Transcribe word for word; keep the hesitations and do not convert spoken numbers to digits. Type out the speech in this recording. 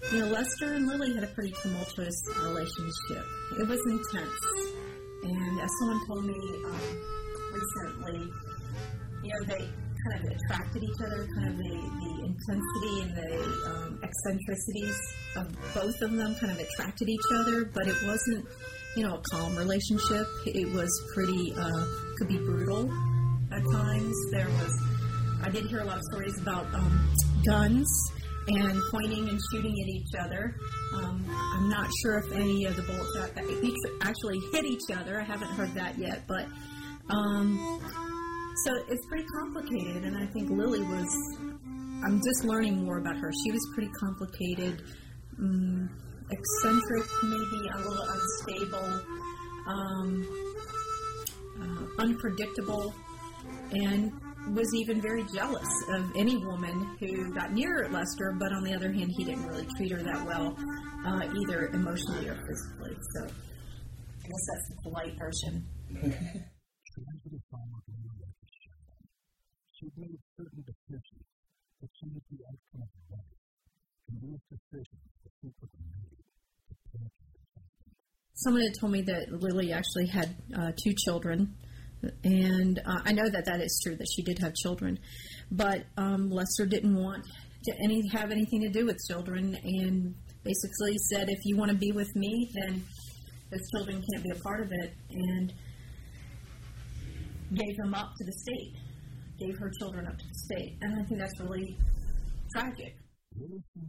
You know, Lester and Lily had a pretty tumultuous relationship. It was intense. And as someone told me um, recently, you know, they kind of attracted each other, kind of the, the intensity and the um, eccentricities of both of them kind of attracted each other, but it wasn't, you know, a calm relationship. It was pretty, uh, could be brutal at times. There was, I did hear a lot of stories about um, guns and pointing and shooting at each other. Um, I'm not sure if any of the bullets actually hit each other. I haven't heard that yet, but um, so it's pretty complicated, and I think Lily was, I'm just learning more about her. She was pretty complicated, um, eccentric, maybe a little unstable, um, uh, unpredictable, and was even very jealous of any woman who got near Lester, but on the other hand, he didn't really treat her that well, uh, either emotionally or physically. So I guess that's the polite version. She made certain decisions that she would be outcome of life, and those decisions were secretly made to penetrate something. Someone had told me that Lily actually had uh, two children. And uh, I know that that is true, that she did have children. But um, Lester didn't want to any have anything to do with children and basically said, if you want to be with me, then those children can't be a part of it, and gave them up to the state, gave her children up to the state. And I think that's really tragic. Lily seemed